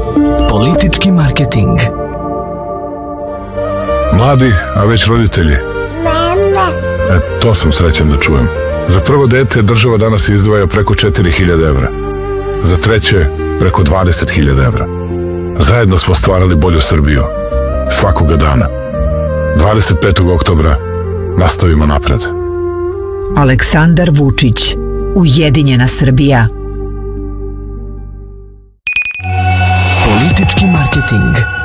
Politički marketing. Mladi, a već roditelji. To sam srećan da čujem. Za prvo dete država danas izdvaja preko 4.000 evra. Za treće preko 20.000 evra. Zajedno smo stvarali bolju Srbiju. Svakoga dana. 25. oktobra nastavimo napred. Aleksandar Vučić, Ujedinjena Srbija. Politički marketing.